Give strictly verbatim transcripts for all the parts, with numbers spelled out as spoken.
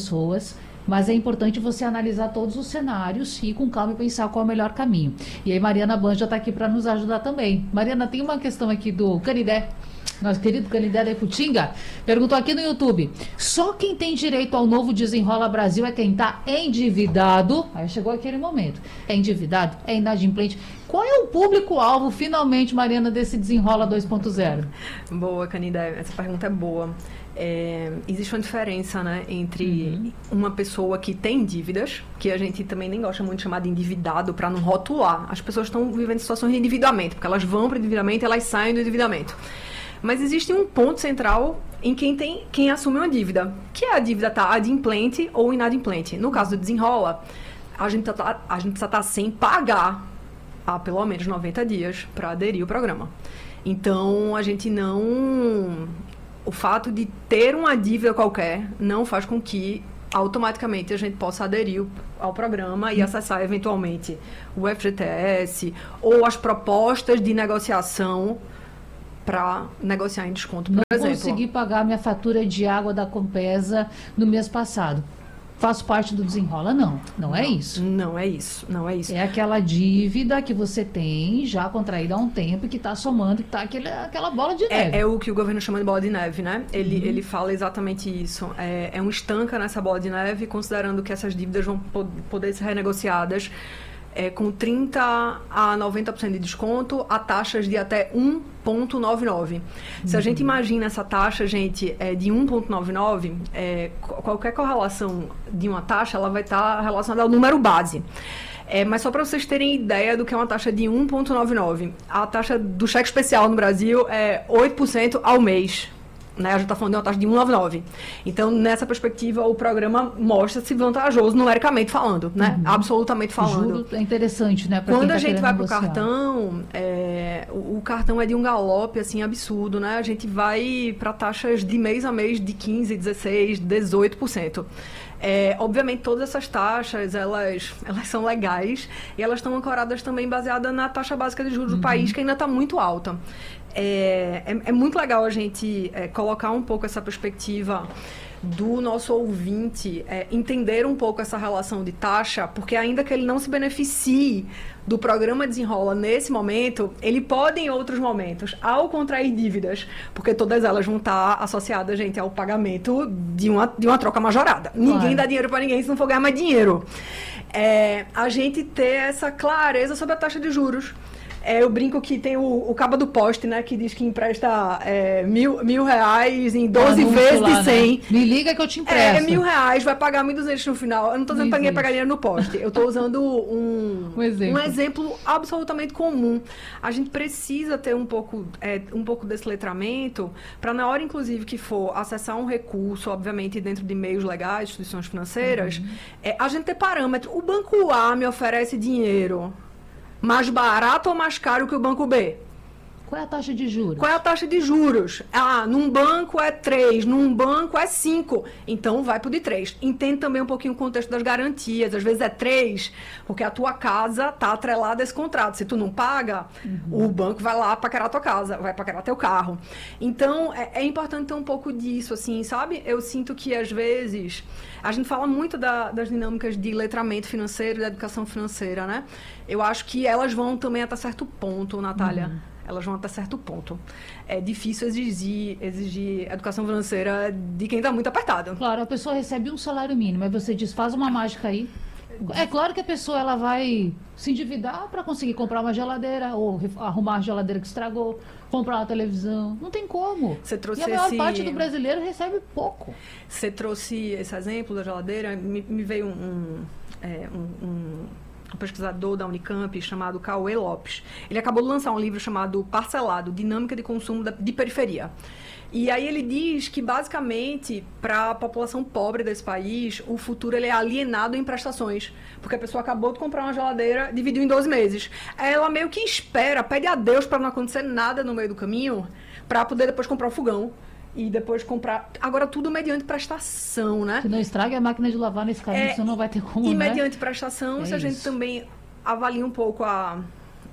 pessoas, mas é importante você analisar todos os cenários e ir com calma e pensar qual é o melhor caminho. E aí Mariana Banja está aqui para nos ajudar também. Mariana, tem uma questão aqui do Canidé, nosso querido Canidé da Iputinga, perguntou aqui no YouTube: só quem tem direito ao novo Desenrola Brasil é quem está endividado? Aí chegou aquele momento. É endividado? É inadimplente? Qual é o público-alvo, finalmente, Mariana, desse Desenrola dois ponto zero? Boa, Canidé. Essa pergunta é boa. É, existe uma diferença, né, entre uhum. uma pessoa que tem dívidas, que a gente também nem gosta muito de chamar de endividado para não rotular. As pessoas estão vivendo situações de endividamento, porque elas vão para o endividamento e elas saem do endividamento. Mas existe um ponto central em quem, tem, quem assume uma dívida, que é a dívida tá adimplente ou inadimplente. No caso do Desenrola, a gente tá, a gente precisa estar sem pagar há pelo menos noventa dias para aderir ao programa. Então, a gente não... O fato de ter uma dívida qualquer não faz com que automaticamente a gente possa aderir ao programa e acessar eventualmente o F G T S ou as propostas de negociação para negociar em desconto, por não exemplo. Não consegui pagar minha fatura de água da Compesa no mês passado. Faço parte do Desenrola? Não, não, não é isso. Não é isso, não é isso. É aquela dívida que você tem já contraída há um tempo, que está somando, que está aquela bola de neve. É, é o que o governo chama de bola de neve, né? Ele, uhum. ele fala exatamente isso. É, é um estanca nessa bola de neve, considerando que essas dívidas vão poder ser renegociadas é, com trinta a noventa por cento de desconto a taxas de até um vírgula noventa e nove. Uhum. Se a gente imagina essa taxa, gente, é, de um vírgula noventa e nove, é, qualquer correlação de uma taxa, ela vai estar relacionada ao número base. É, mas só para vocês terem ideia do que é uma taxa de um vírgula noventa e nove, a taxa do cheque especial no Brasil é oito por cento ao mês. Né? A gente está falando de uma taxa de um vírgula noventa e nove. Então, nessa perspectiva, o programa mostra-se vantajoso numericamente falando, né? Uhum. Absolutamente falando. Juro, é interessante, né? Quando tá a gente vai para o cartão, é, o, o cartão é de um galope, assim, absurdo, né? A gente vai para taxas de mês a mês de quinze, dezesseis, dezoito por cento. É, obviamente, todas essas taxas, elas, elas são legais e elas estão ancoradas também baseadas na taxa básica de juros uhum. do país, que ainda está muito alta. É, é, é muito legal a gente é, colocar um pouco essa perspectiva do nosso ouvinte, é, entender um pouco essa relação de taxa, porque ainda que ele não se beneficie do programa Desenrola nesse momento, ele pode em outros momentos, ao contrair dívidas, porque todas elas vão estar associadas, gente, ao pagamento de uma, de uma troca majorada. Claro. Ninguém dá dinheiro para ninguém se não for ganhar mais dinheiro. É, a gente ter essa clareza sobre a taxa de juros. É, eu brinco que tem o, o cabo do poste, né? Que diz que empresta é, mil, mil reais em doze Anúncio vezes lá, de cem. Né? Me liga que eu te empresto. É, é mil reais, vai pagar mil e duzentos no final. Eu não estou dizendo para ninguém pagar dinheiro no poste. Eu estou usando um, um, exemplo. um exemplo absolutamente comum. A gente precisa ter um pouco, é, um pouco desse letramento para, na hora, inclusive, que for acessar um recurso, obviamente, dentro de meios legais, instituições financeiras, uhum. é, a gente ter parâmetro. O banco A me oferece dinheiro mais barato ou mais caro que o banco B? Qual é a taxa de juros? Qual é a taxa de juros? Ah, num banco é três, num banco é cinco. Então, vai pro de três. Entende também um pouquinho o contexto das garantias. Às vezes é três, porque a tua casa tá atrelada a esse contrato. Se tu não paga, uhum. o banco vai lá paquerar a tua casa, vai paquerar teu carro. Então, é, é importante ter um pouco disso, assim, sabe? Eu sinto que, às vezes, a gente fala muito da, das dinâmicas de letramento financeiro, da educação financeira, né? Eu acho que elas vão também até certo ponto, Natália. Uhum. Elas vão até certo ponto. É difícil exigir, exigir educação financeira de quem está muito apertado. Claro, a pessoa recebe um salário mínimo, aí você diz, faz uma mágica aí. É claro que a pessoa ela vai se endividar para conseguir comprar uma geladeira, ou arrumar a geladeira que estragou, comprar uma televisão. Não tem como. Você trouxe e a maior esse... parte do brasileiro recebe pouco. Você trouxe esse exemplo da geladeira, me, me veio um... um, é, um, um... um pesquisador da Unicamp chamado Cauê Lopes. Ele acabou de lançar um livro chamado Parcelado, Dinâmica de Consumo de Periferia. E aí ele diz que, basicamente, para a população pobre desse país, o futuro ele é alienado em prestações. Porque a pessoa acabou de comprar uma geladeira, dividiu em doze meses. Ela meio que espera, pede a Deus para não acontecer nada no meio do caminho, para poder depois comprar o fogão. E depois comprar... Agora, tudo mediante prestação, né? Se não estraga a máquina de lavar nesse caminho, é, você não vai ter como, E né? mediante prestação, é se a gente isso. também avalia um pouco a,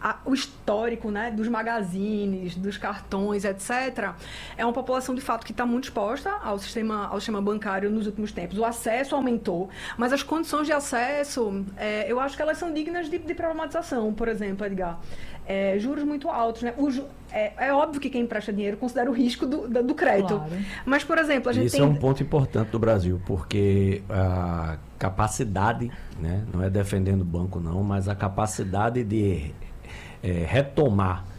a, o histórico, né, dos magazines, dos cartões, etcétera, é uma população, de fato, que está muito exposta ao sistema, ao sistema bancário nos últimos tempos. O acesso aumentou, mas as condições de acesso, é, eu acho que elas são dignas de, de problematização, por exemplo, Edgar. É, juros muito altos, né? O ju é, é óbvio que quem empresta dinheiro considera o risco do, do, do crédito. Claro. Mas, por exemplo, a gente Isso tem... é um ponto importante do Brasil, porque a capacidade, né, não é defendendo o banco não, mas a capacidade de é, retomar